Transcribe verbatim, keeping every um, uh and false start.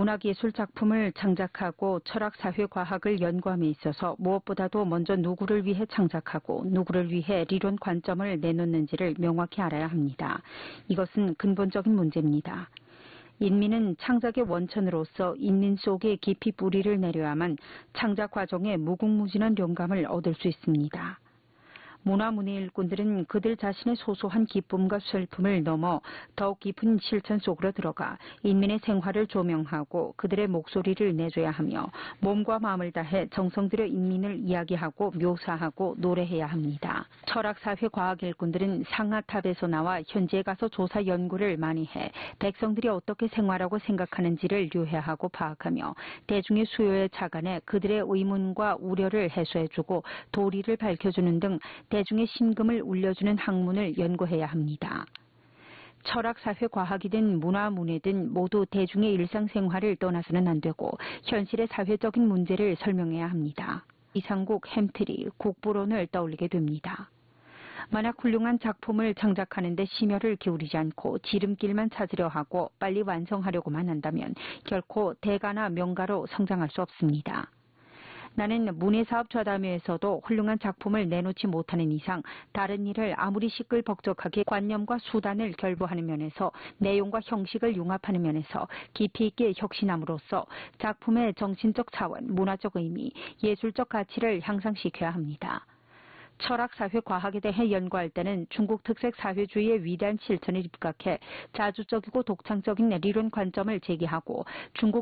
문학예술 작품을 창작하고 철학, 사회, 과학을 연구함에 있어서 무엇보다도 먼저 누구를 위해 창작하고 누구를 위해 리론 관점을 내놓는지를 명확히 알아야 합니다. 이것은 근본적인 문제입니다. 인민은 창작의 원천으로서 인민 속에 깊이 뿌리를 내려야만 창작 과정에 무궁무진한 영감을 얻을 수 있습니다. 문화문예 일꾼들은 그들 자신의 소소한 기쁨과 슬픔을 넘어 더욱 깊은 실천 속으로 들어가 인민의 생활을 조명하고 그들의 목소리를 내줘야 하며 몸과 마음을 다해 정성 들여 인민을 이야기하고 묘사하고 노래해야 합니다. 철학, 사회, 과학 일꾼들은 상하탑에서 나와 현지에 가서 조사 연구를 많이 해 백성들이 어떻게 생활하고 생각하는지를 유해하고 파악하며 대중의 수요에 착안해 그들의 의문과 우려를 해소해주고 도리를 밝혀주는 등 대중의 심금을 울려주는 학문을 연구해야 합니다. 철학, 사회, 과학이든 문화, 문예든 모두 대중의 일상생활을 떠나서는 안 되고 현실의 사회적인 문제를 설명해야 합니다. 이상국, 햄트리, 국부론을 떠올리게 됩니다. 만약 훌륭한 작품을 창작하는 데 심혈을 기울이지 않고 지름길만 찾으려 하고 빨리 완성하려고만 한다면 결코 대가나 명가로 성장할 수 없습니다. 나는 문예사업 좌담회에서도 훌륭한 작품을 내놓지 못하는 이상 다른 일을 아무리 시끌벅적하게 관념과 수단을 결부하는 면에서 내용과 형식을 융합하는 면에서 깊이 있게 혁신함으로써 작품의 정신적 차원, 문화적 의미, 예술적 가치를 향상시켜야 합니다. 철학, 사회, 과학에 대해 연구할 때는 중국 특색 사회주의의 위대한 실천을 입각해 자주적이고 독창적인 리론 관점을 제기하고 중국